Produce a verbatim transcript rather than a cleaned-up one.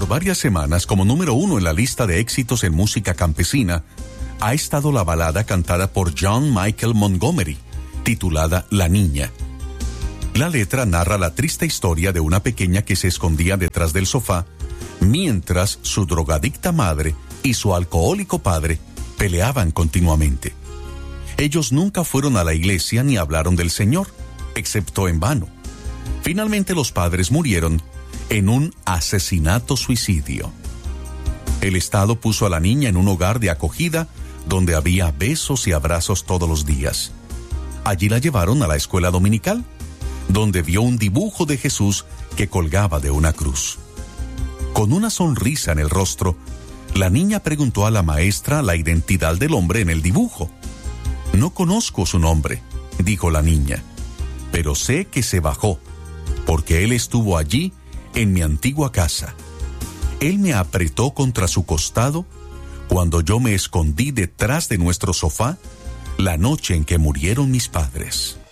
Por varias semanas, como número uno en la lista de éxitos en música campesina, ha estado la balada cantada por John Michael Montgomery, titulada La Niña. La letra narra la triste historia de una pequeña que se escondía detrás del sofá, mientras su drogadicta madre y su alcohólico padre peleaban continuamente. Ellos nunca fueron a la iglesia ni hablaron del Señor, excepto en vano. Finalmente los padres murieron en un asesinato-suicidio. El Estado puso a la niña en un hogar de acogida donde había besos y abrazos todos los días. Allí la llevaron a la escuela dominical, donde vio un dibujo de Jesús que colgaba de una cruz. Con una sonrisa en el rostro, la niña preguntó a la maestra la identidad del hombre en el dibujo. «No conozco su nombre», dijo la niña, «pero sé que se bajó, porque él estuvo allí en mi antigua casa. Él me apretó contra su costado cuando yo me escondí detrás de nuestro sofá la noche en que murieron mis padres».